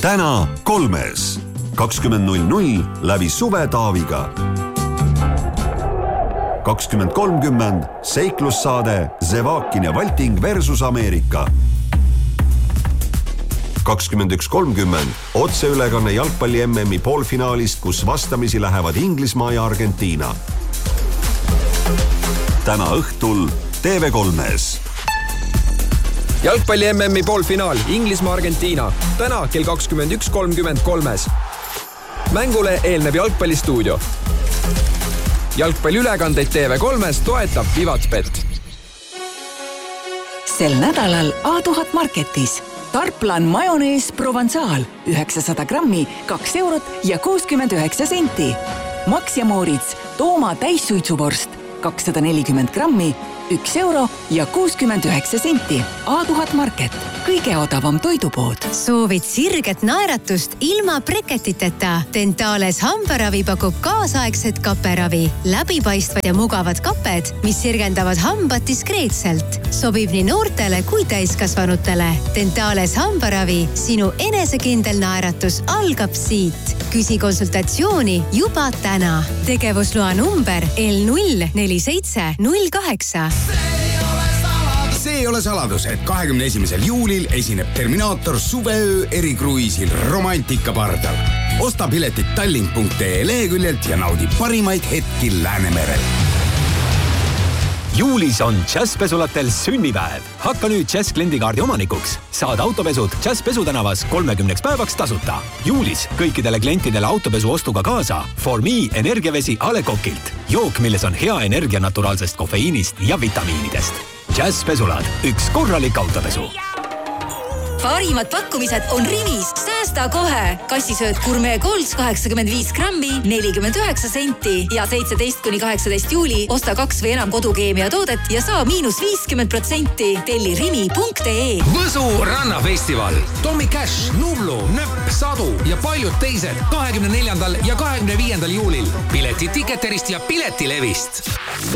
Täna 3. 20.00 läbi Suve Taaviga. 20.30 seiklussaade Zevakin ja Valting versus Ameerika. 21.30 otseülekanne jalgpalli MM-i poolfinaalist, kus vastamisi lähevad Inglismaa ja Argentiina. Täna õhtul TV3-s. Jalgpalli MM-i poolfinaal Inglismaa-Argentiina. Täna kell 21.33. Mängule eelneb jalgpallistuudio. Jalgpalliülekandeid TV3-s toetab Vivatspet. Sel nädalal A1000 Marketis. Tarplan majonees Provençal 900 grammi 2 eurot ja 69 senti. Max ja Moritz Tooma täissuitsuvorst 240 grammi 1 euro ja 69 senti. A1000 Market, kõige odavam toidupood. Soovid sirget naeratust ilma breketiteta? Dentales hambaravi pakub kaasaegset kaperavi. Läbipaistvad ja mugavad kaped, mis sirgendavad hambad diskreetselt. Sobib nii noortele kui täiskasvanutele. Dentales hambaravi, sinu enesekindel naeratus algab siit. Küsi konsultatsiooni juba täna. Tegevusloa number L04708. See ei ole saladus, et 21. juulil esineb Terminaator suveöö erikruiisil Romantika pardal. Osta piletit tallink.ee leheküljelt ja naudi parimaid hetki Läänemerel. Juulis on Jazzpesulatel sünnipäev. Hakka nüüd Jazz kliendikaardi omanikuks. Saad autopesud Jazz Pesutänavas 30 päevaks tasuta. Juulis kõikidele klientidele autopesu ostuga kaasa For Me energiavesi A. Le Coqilt. Jook, milles on hea energia naturaalsest kofeiinist ja vitamiinidest. Jazz Pesulad, üks korralik autopesu. Parimad pakkumised on Rimis. Säästa kohe. Kassisööd Gourmet Golds 85 grammi 49 senti ja 17-18 juuli osta 2 või enam kodukeemia toodet ja saa -50%. Telli rimi.ee. Võsu rannafestival. Tommy Cash, Nublu, Nöpp, Sadu ja paljud teised 24. ja 25. juulil. Piletid Ticketerist ja Piletilevist.